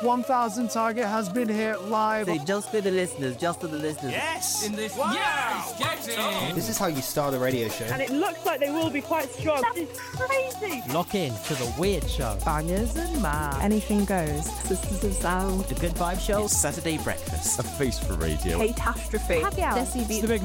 1,000 target has been hit live. Say just for the listeners, just for the listeners. Yes! In this, Wow! yes, get it. This is how you start a radio show. And it looks like they will be quite strong. That is crazy. Lock in to The Weird Show. Bangers and mash. Anything goes. Sisters of Sound. The Good Vibe Show. Saturday Breakfast. A face for radio. Catastrophe. Happy hour. Desi Beat.